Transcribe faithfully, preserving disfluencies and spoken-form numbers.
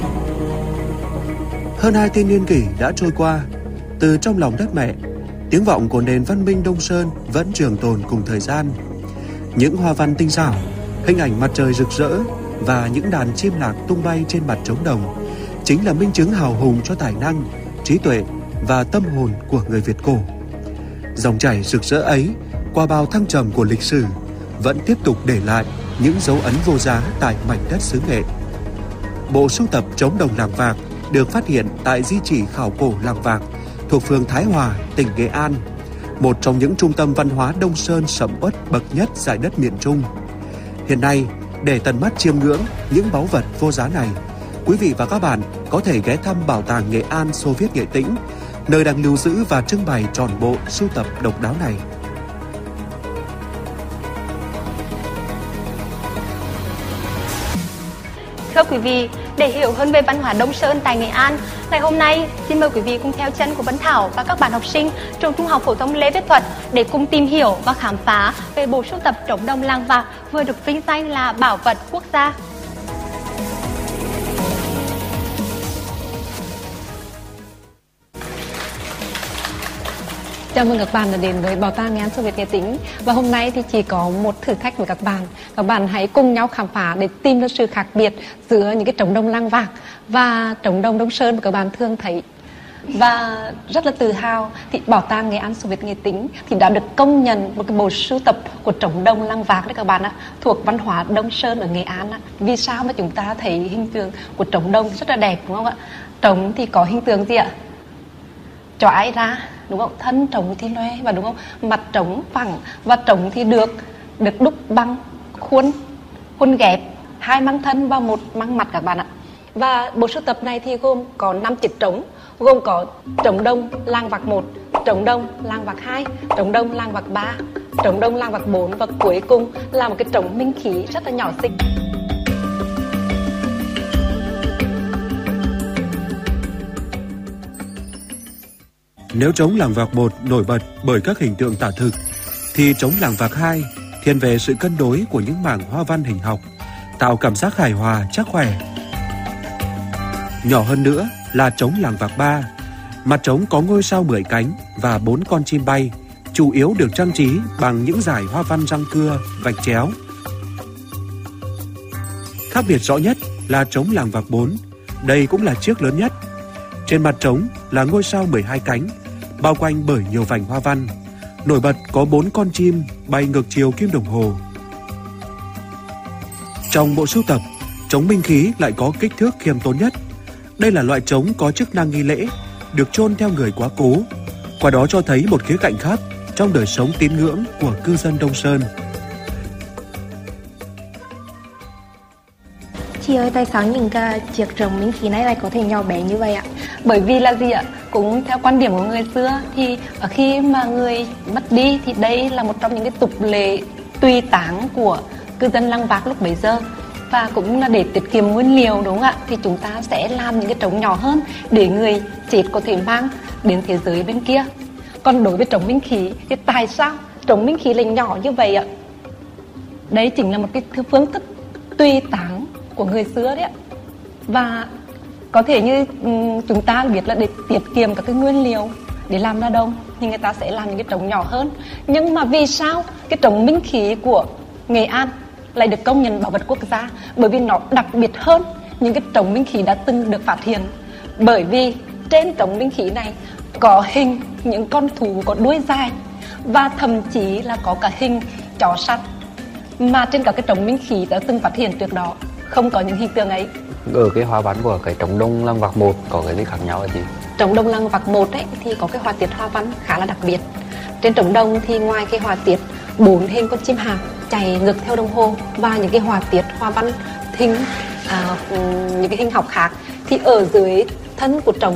Hơn hai thiên niên kỷ đã trôi qua, từ trong lòng đất mẹ, tiếng vọng của nền văn minh Đông Sơn vẫn trường tồn cùng thời gian. Những hoa văn tinh xảo, hình ảnh mặt trời rực rỡ và những đàn chim lạc tung bay trên mặt trống đồng chính là minh chứng hào hùng cho tài năng, trí tuệ và tâm hồn của người Việt cổ. Dòng chảy rực rỡ ấy qua bao thăng trầm của lịch sử vẫn tiếp tục để lại những dấu ấn vô giá tại mảnh đất xứ Nghệ. Bộ sưu tập trống đồng Làng Vạc được phát hiện tại di chỉ khảo cổ Làng Vạc thuộc phường Thái Hòa, tỉnh Nghệ An, một trong những trung tâm văn hóa Đông Sơn sầm uất bậc nhất dải đất miền Trung. Hiện nay, để tận mắt chiêm ngưỡng những báu vật vô giá này, quý vị và các bạn có thể ghé thăm Bảo tàng Nghệ An Xô Viết Nghệ Tĩnh, nơi đang lưu giữ và trưng bày trọn bộ sưu tập độc đáo này. Thưa quý vị, để hiểu hơn về văn hóa Đông Sơn tại Nghệ An, ngày hôm nay xin mời quý vị cùng theo chân của Vân Thảo và các bạn học sinh trường Trung học phổ thông Lê Viết Thuật để cùng tìm hiểu và khám phá về bộ sưu tập trống đồng Làng Vạc vừa được vinh danh là bảo vật quốc gia. Chào mừng các bạn đã đến với Bảo tàng Nghệ An Xô Viết Nghệ Tĩnh. Và hôm nay thì chỉ có một thử thách với các bạn. Các bạn hãy cùng nhau khám phá để tìm ra sự khác biệt giữa những cái trống đồng Làng Vạc và trống đồng Đông Sơn mà các bạn thường thấy. Và rất là tự hào thì Bảo tàng Nghệ An Xô Viết Nghệ Tĩnh thì đã được công nhận một cái bộ sưu tập của trống đồng Làng Vạc đấy các bạn ạ, thuộc văn hóa Đông Sơn ở Nghệ An ạ. Vì sao mà chúng ta thấy hình tượng của trống đồng rất là đẹp đúng không ạ? Trống thì có hình tượng gì ạ? Chói ra đúng không? Thân trống thì loe và đúng không? Mặt trống phẳng và trống thì được được đúc bằng khuôn khuôn ghép, hai măng thân và một măng mặt các bạn ạ. Và bộ sưu tập này thì gồm có năm chiếc trống, gồm có trống đồng Làng Vạc một, trống đồng Làng Vạc hai, trống đồng Làng Vạc ba, trống đồng Làng Vạc bốn và cuối cùng là một cái trống minh khí rất là nhỏ xinh. Nếu trống Làng Vạc một nổi bật bởi các hình tượng tả thực, thì trống Làng Vạc hai thiên về sự cân đối của những mảng hoa văn hình học, tạo cảm giác hài hòa, chắc khỏe. Nhỏ hơn nữa là trống Làng Vạc ba. Mặt trống có ngôi sao mười cánh và bốn con chim bay, chủ yếu được trang trí bằng những dải hoa văn răng cưa, vạch chéo. Khác biệt rõ nhất là trống Làng Vạc bốn. Đây cũng là chiếc lớn nhất. Trên mặt trống là ngôi sao mười hai cánh, bao quanh bởi nhiều vành hoa văn. Nổi bật có bốn con chim bay ngược chiều kim đồng hồ. Trong bộ sưu tập, trống minh khí lại có kích thước khiêm tốn nhất. Đây là loại trống có chức năng nghi lễ, được chôn theo người quá cố. Qua đó cho thấy một khía cạnh khác trong đời sống tín ngưỡng của cư dân Đông Sơn. Chị ơi, tại sao những cái chiếc trống minh khí này lại có thể nhỏ bé như vậy ạ? Bởi vì là gì ạ? Cũng theo quan điểm của người xưa thì khi mà người mất đi thì đây là một trong những cái tục lệ tùy táng của cư dân Làng Vạc lúc bấy giờ. Và cũng là để tiết kiệm nguyên liệu đúng không ạ? Thì chúng ta sẽ làm những cái trống nhỏ hơn để người chết có thể mang đến thế giới bên kia. Còn đối với trống minh khí thì tại sao trống minh khí lại nhỏ như vậy ạ? Đấy chính là một cái phương thức tùy táng của người xưa đấy ạ. Và có thể như chúng ta biết là để tiết kiệm các cái nguyên liệu để làm ra đồng thì người ta sẽ làm những cái trống nhỏ hơn. Nhưng mà vì sao cái trống minh khí của Nghệ An lại được công nhận bảo vật quốc gia? Bởi vì nó đặc biệt hơn những cái trống minh khí đã từng được phát hiện. Bởi vì trên trống minh khí này có hình những con thú có đuôi dài và thậm chí là có cả hình chó săn, mà trên các cái trống minh khí đã từng phát hiện trước đó không có những hình tượng ấy. Ở cái hoa văn của cái trống đồng Làng Vạc một có cái gì khác nhau hả chị? Trống đồng Làng Vạc một ấy thì có cái họa tiết hoa văn khá là đặc biệt. Trên trống đồng thì ngoài cái họa tiết bốn hình con chim hạc chạy ngược theo đồng hồ và những cái họa tiết hoa văn hình à, những cái hình học khác, thì ở dưới thân của trống